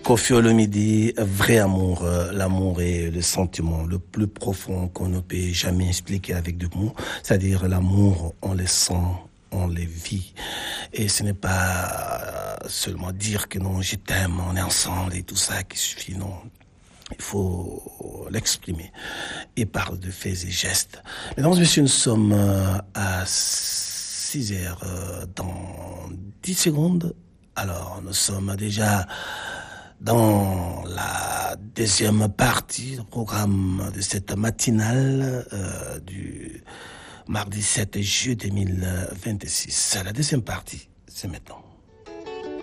Koffi Olomide, vrai amour. L'amour est le sentiment le plus profond qu'on ne peut jamais expliquer avec des mots. C'est-à-dire l'amour, on le sent, on le vit. Et ce n'est pas seulement dire que non, je t'aime, on est ensemble et tout ça qui suffit, non. Il faut l'exprimer. Il parle de faits et gestes. Mesdames et messieurs, nous sommes à 6 heures dans 10 secondes. Alors, nous sommes déjà dans la deuxième partie du programme de cette matinale du mardi 7 juillet 2026. La deuxième partie, c'est maintenant.